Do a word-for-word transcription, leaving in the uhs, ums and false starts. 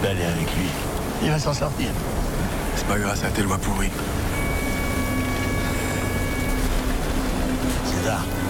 vais aller avec lui. Il va s'en sortir. C'est pas grâce à tes lois pourries. César.